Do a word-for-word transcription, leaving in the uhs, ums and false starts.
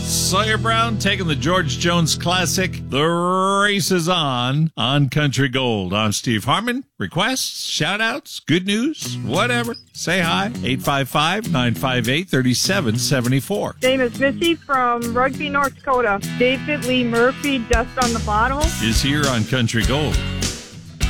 Sawyer Brown taking the George Jones classic, The Race Is On, on Country Gold. I'm Steve Harmon. Requests, shout-outs, good news, whatever. Say hi. eight five five, nine five eight, three seven seven four. Name is Missy from Rugby, North Dakota. David Lee Murphy, Dust on the Bottle. Is here on Country Gold.